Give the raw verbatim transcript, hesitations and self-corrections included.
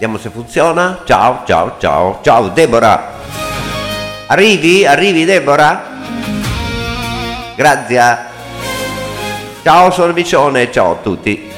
vediamo se funziona. Ciao, ciao, ciao, ciao Deborah. Arrivi? Arrivi Deborah? Grazie. Ciao Sorvicione, ciao a tutti.